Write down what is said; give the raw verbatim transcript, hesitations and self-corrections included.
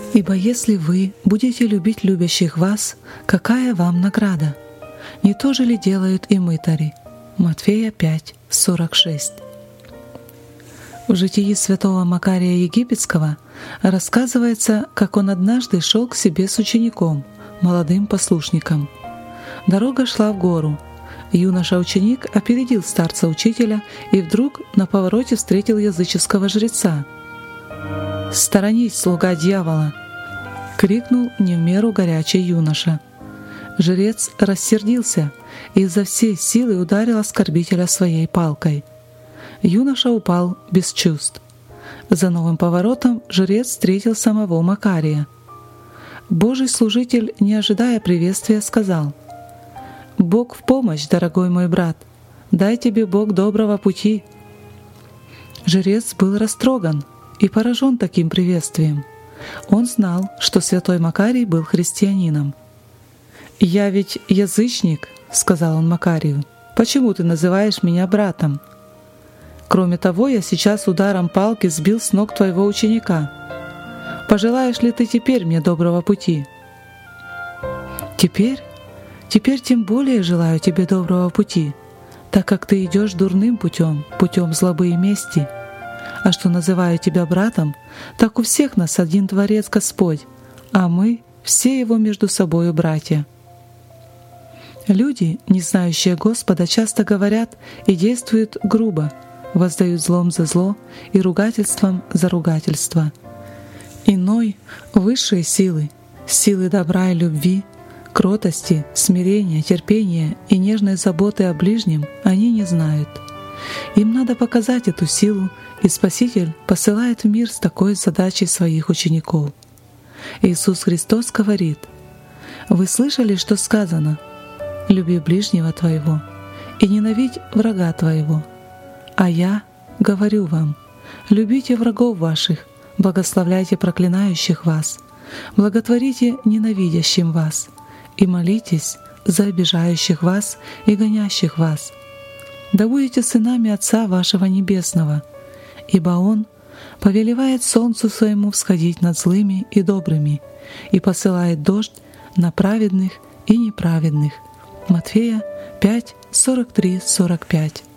Ибо если вы будете любить любящих вас, какая вам награда? Не то же ли делают и мытари? Матфея пять, сорок шесть. В житии святого Макария Египетского рассказывается, как он однажды шел к себе с учеником, молодым послушником. Дорога шла в гору. Юноша-ученик опередил старца-учителя и вдруг на повороте встретил языческого жреца. «Сторонись, слуга дьявола!» — крикнул не в меру горячий юноша. Жрец рассердился и изо всей силы ударил оскорбителя своей палкой. Юноша упал без чувств. За новым поворотом жрец встретил самого Макария. Божий служитель, не ожидая приветствия, сказал: «Бог в помощь, дорогой мой брат! Дай тебе Бог доброго пути!» Жрец был растроган и поражен таким приветствием. Он знал, что святой Макарий был христианином. «Я ведь язычник», — сказал он Макарию. «Почему ты называешь меня братом? Кроме того, я сейчас ударом палки сбил с ног твоего ученика. Пожелаешь ли ты теперь мне доброго пути?» «Теперь? Теперь тем более желаю тебе доброго пути, так как ты идешь дурным путем, путем злобы и мести. А что называю тебя братом, так у всех нас один Творец Господь, а мы все Его между собою братья». Люди, не знающие Господа, часто говорят и действуют грубо, воздают злом за зло и ругательством за ругательство. Иной, высшие силы, силы добра и любви, кротости, смирения, терпения и нежной заботы о ближнем они не знают. Им надо показать эту силу, и Спаситель посылает в мир с такой задачей своих учеников. Иисус Христос говорит: «Вы слышали, что сказано: люби ближнего твоего и ненавидь врага твоего. А я говорю вам: любите врагов ваших, благословляйте проклинающих вас, благотворите ненавидящим вас и молитесь за обижающих вас и гонящих вас. Да будете сынами Отца вашего Небесного, ибо Он повелевает солнцу своему всходить над злыми и добрыми и посылает дождь на праведных и неправедных». Матфея пять, сорок три — сорок пять.